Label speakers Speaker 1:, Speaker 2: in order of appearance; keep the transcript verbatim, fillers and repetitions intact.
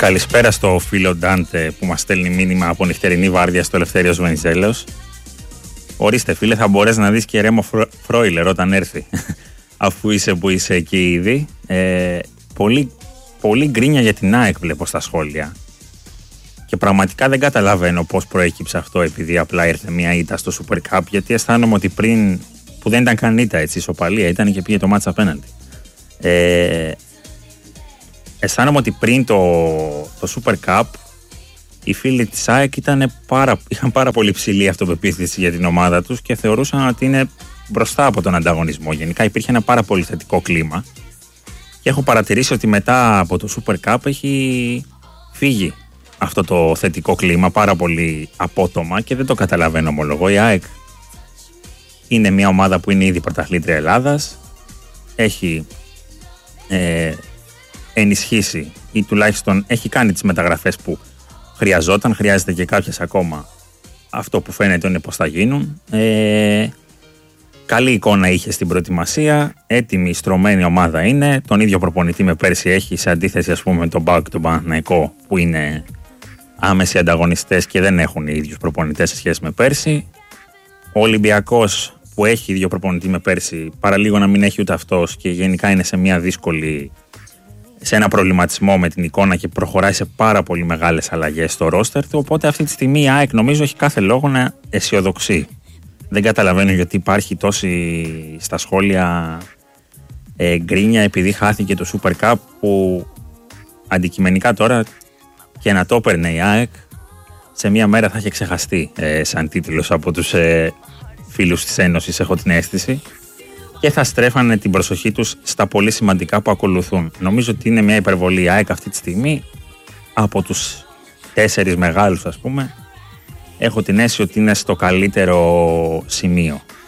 Speaker 1: Καλησπέρα στο φίλο Ντάντε που μας στέλνει μήνυμα από νυχτερινή βάρδια στο Ελευθέριος Βενιζέλος. Ορίστε φίλε, θα μπορείς να δεις και Ρέμο Φρόιλερ όταν έρθει, αφού είσαι που είσαι εκεί ήδη. Ε, πολύ, πολύ γκρίνια για την ΑΕΚ βλέπω στα σχόλια. Και πραγματικά δεν καταλαβαίνω πώς προέκυψε αυτό, επειδή απλά ήρθε μια ήττα στο Super Cup, γιατί αισθάνομαι ότι πριν, που δεν ήταν καν ήττα, έτσι, ισοπαλία ήταν και πήγε το μάτς απέναντι. Ε, αισθάνομαι ότι πριν το, το Super Cup οι φίλοι της ΑΕΚ ήταν πάρα, είχαν πάρα πολύ ψηλή αυτοπεποίθηση για την ομάδα τους και θεωρούσαν ότι είναι μπροστά από τον ανταγωνισμό. Γενικά υπήρχε ένα πάρα πολύ θετικό κλίμα και έχω παρατηρήσει ότι μετά από το Super Cup έχει φύγει αυτό το θετικό κλίμα πάρα πολύ απότομα και δεν το καταλαβαίνω, ομολογώ. Η ΑΕΚ είναι μια ομάδα που είναι ήδη πρωταθλήτρια Ελλάδας, έχει ε, ενισχύσει ή τουλάχιστον έχει κάνει τις μεταγραφές που χρειαζόταν, χρειάζεται και κάποιες ακόμα. Αυτό που φαίνεται είναι πως θα γίνουν. Ε, καλή εικόνα είχε στην προετοιμασία, έτοιμη, στρωμένη ομάδα είναι. Τον ίδιο προπονητή με πέρσι έχει, σε αντίθεση ας πούμε με τον ΠΑΟΚ και τον Παναθηναϊκό που είναι άμεσοι ανταγωνιστές και δεν έχουν οι ίδιους προπονητές σε σχέση με πέρσι. Ο Ολυμπιακός που έχει ίδιο προπονητή με πέρσι, παραλίγο να μην έχει ούτε αυτός και γενικά είναι σε μια δύσκολη, σε ένα προβληματισμό με την εικόνα και προχωράει σε πάρα πολύ μεγάλες αλλαγές στο ρόστερ του. Οπότε αυτή τη στιγμή η ΑΕΚ νομίζω έχει κάθε λόγο να αισιοδοξεί. Δεν καταλαβαίνω γιατί υπάρχει τόση στα σχόλια ε, γκρίνια επειδή χάθηκε το Super Cup, που αντικειμενικά τώρα και να το έπαιρνε η ΑΕΚ σε μια μέρα θα είχε ξεχαστεί ε, σαν τίτλος από τους ε, φίλους της Ένωσης, έχω την αίσθηση, και θα στρέφανε την προσοχή τους στα πολύ σημαντικά που ακολουθούν. Νομίζω ότι είναι μια υπερβολή. Η ΑΕΚ αυτή τη στιγμή από τους τέσσερις μεγάλους, ας πούμε, έχω την αίσθηση ότι είναι στο καλύτερο σημείο.